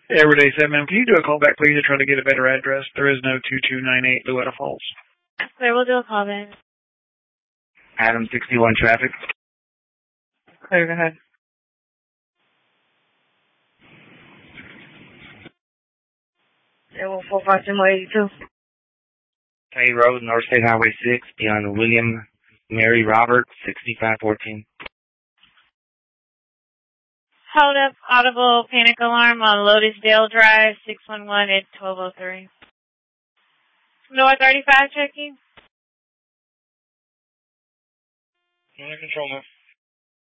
Everyday 7, can you do a call back, please, to try to get a better address? There is no 2298 Louetta Falls. Clear, we'll do a call back. Adam 61 traffic. Clear, go ahead. Yeah, 452. Tay Road, North State Highway 6, beyond William Mary Robert, 6514. Hold up, audible panic alarm on Lotusdale Drive, 611 at 1203. North 35 checking. Unit control, ma'am.